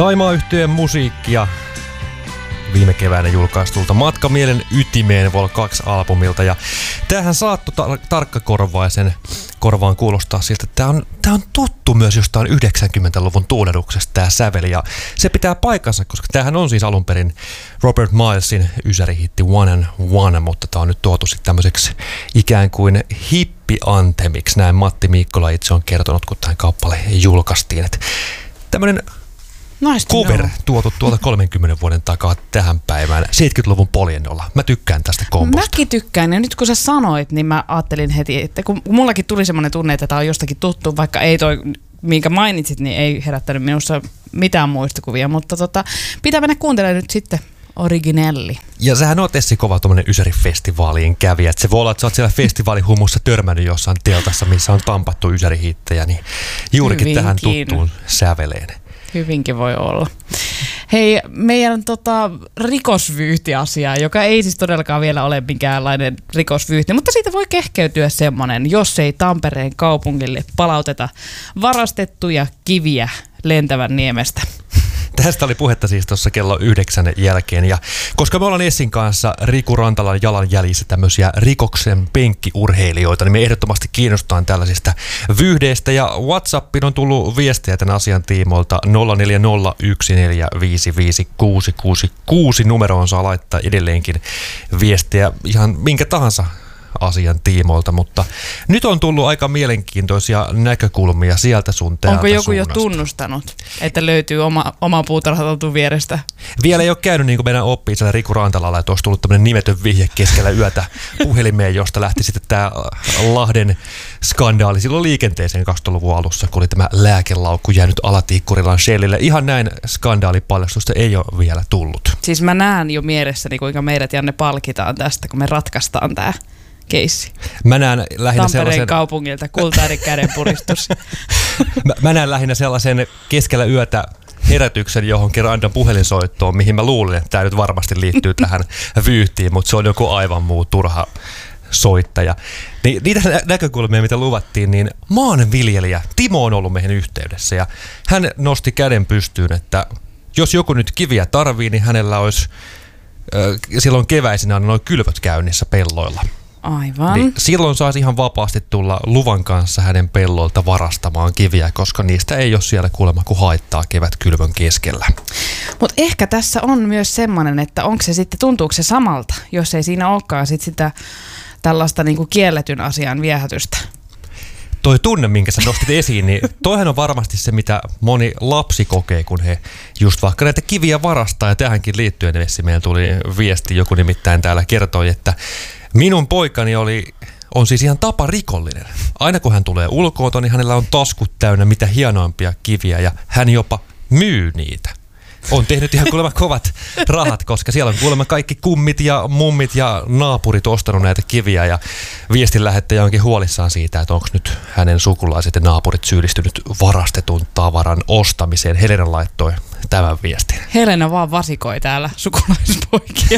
Saimaa-yhtyeen musiikkia viime keväänä julkaistulta Matkamielen ytimeen Vol. 2 albumilta. Ja tämähän saattoi tarkkakorvaisen korvaan kuulostaa siltä, että tämä on tuttu myös jostain 90-luvun tuulehduksesta tämä säveli. Ja se pitää paikkansa, koska tämähän on siis alun perin Robert Milesin ysärihitti One and One, mutta tämä on nyt tuotu sitten tämmöiseksi ikään kuin hippi-anthemiksi. Näin Matti Miikkola itse on kertonut, kun tämä kappale julkaistiin. Että tämmöinen cover tuotu tuolta 30 vuoden takaa tähän päivään 70-luvun poljennolla. Mä tykkään tästä kombosta. Mäkin tykkään, ja nyt kun sä sanoit, niin mä ajattelin heti, että kun mullakin tuli semmoinen tunne, että tää on jostakin tuttu, vaikka ei toi, minkä mainitsit, niin ei herättänyt minussa mitään muistikuvia, mutta pitää mennä kuuntelemaan nyt sitten originelli. Ja sähän oot Essi kova tommonen ysärifestivaalien kävijä, että se voi olla, että sä oot siellä festivaalihumussa törmännyt jossain teltassa, missä on tampattu ysärihittejä, niin juurikin hyvinkin tähän tuttuun säveleen. Hyvinkin voi olla. Hei, meidän rikosvyyhtiasiaa, joka ei siis todellakaan vielä ole minkäänlainen rikosvyyhti, mutta siitä voi kehkeytyä semmoinen, jos ei Tampereen kaupungille palauteta varastettuja kiviä lentävän niemestä. Tästä oli puhetta siis tuossa kello 9 jälkeen, ja koska me ollaan Essin kanssa Riku Rantalan jalanjäljissä tämmöisiä rikoksen penkkiurheilijoita, niin me ehdottomasti kiinnostaan tällaisista vyyhdeistä, ja WhatsAppiin on tullut viestejä tämän asian tiimoilta 0401455666. Numeroon saa laittaa edelleenkin viestejä ihan minkä tahansa asian tiimoilta, mutta nyt on tullut aika mielenkiintoisia näkökulmia sieltä sun täältä Onko joku suunnasta jo tunnustanut, että löytyy oma puutarhatoltu vierestä? Vielä ei ole käynyt niin kuin meidän oppii Riku Rantalalla, että olisi tullut tämmöinen nimetön vihje keskellä yötä puhelimeen, josta lähti sitten tämä Lahden skandaali silloin liikenteeseen 2000-luvun alussa, kun oli tämä lääkelaukku jäänyt Alatiikkurilan Shellille. Ihan näin skandaalipaljastusta ei ole vielä tullut. Siis mä näen jo mielessäni, kuinka meidät Janne palkitaan tästä, kun me ratkaistaan tämä keissi. Mä näen lähinnä Tampereen kaupungilta kultainen kädenpuristus. Mä näen lähinnä sellaisen keskellä yötä herätyksen johonkin random puhelinsoittoon, mihin mä luulen, että tämä nyt varmasti liittyy tähän vyyhtiin, mutta se on joku aivan muu turha soittaja. Niin, niitä näkökulmia, mitä luvattiin, niin maanviljelijä Timo on ollut meihin yhteydessä, ja hän nosti käden pystyyn, että jos joku nyt kiviä tarvii, niin hänellä olisi silloin keväisinä noin kylvöt käynnissä pelloilla. Aivan. Niin silloin saisi ihan vapaasti tulla luvan kanssa hänen pelloilta varastamaan kiviä, koska niistä ei ole siellä kuulemma kuin haittaa kevätkylvön keskellä. Mutta ehkä tässä on myös semmoinen, että onko se sitten, tuntuuko se samalta, jos ei siinä olekaan sitä tällaista niinku kielletyn asian viehätystä? Toi tunne, minkä sä nostit esiin, niin toihan on varmasti se, mitä moni lapsi kokee, kun he just vaikka näitä kiviä varastaa. Ja tähänkin liittyen Essi, meillä tuli viesti, joku nimittäin täällä kertoi, että minun poikani on siis ihan taparikollinen. Aina kun hän tulee ulkoota, niin hänellä on taskut täynnä mitä hienoimpia kiviä, ja hän jopa myy niitä. On tehnyt ihan kuulemma kovat rahat, koska siellä on kuulemma kaikki kummit ja mummit ja naapurit ostanut näitä kiviä, ja viestin lähettäjä onkin huolissaan siitä, että onko nyt hänen sukulaiset ja naapurit syyllistynyt varastetun tavaran ostamiseen. Helena laittoi tämän viestin. Helena vaan vasikoi täällä sukulaispoikia.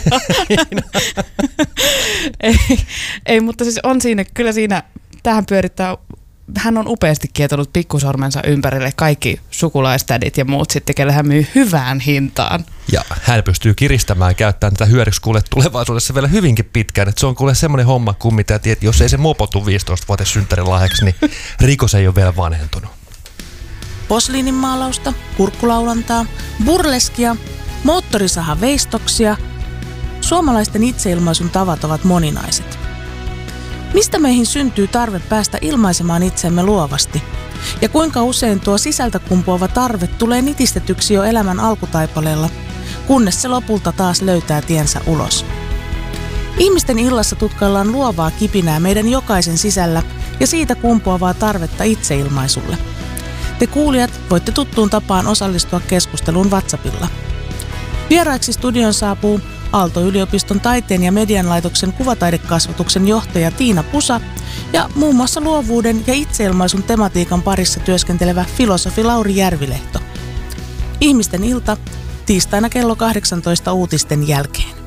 ei, mutta siis on siinä, kyllä siinä, tähän pyörittää. Hän on upeasti kietonut pikkusormensa ympärille kaikki sukulaistädit ja muut sitten, kelle hän myy hyvään hintaan. Ja hän pystyy kiristämään ja käyttämään tätä hyödyksi kuule tulevaisuudessa vielä hyvinkin pitkään. Että se on kuule semmoinen homma kuin mitä tiedät, jos ei se mopotu 15-vuotias synttärilahjaksi, niin rikos ei ole vielä vanhentunut. Posliininmaalausta, kurkkulaulantaa, burleskia, moottorisahaveistoksia. Suomalaisten itseilmaisun tavat ovat moninaiset. Mistä meihin syntyy tarve päästä ilmaisemaan itsemme luovasti? Ja kuinka usein tuo sisältä kumpuava tarve tulee nitistetyksi jo elämän alkutaipaleella, kunnes se lopulta taas löytää tiensä ulos? Ihmisten illassa tutkaillaan luovaa kipinää meidän jokaisen sisällä ja siitä kumpuavaa tarvetta itseilmaisulle. Te kuulijat voitte tuttuun tapaan osallistua keskusteluun WhatsAppilla. Vieraiksi studion saapuu Aalto-yliopiston taiteen ja median laitoksen kuvataidekasvatuksen johtaja Tiina Pusa ja muun muassa luovuuden ja itseilmaisun tematiikan parissa työskentelevä filosofi Lauri Järvilehto. Ihmisten ilta tiistaina kello 18 uutisten jälkeen.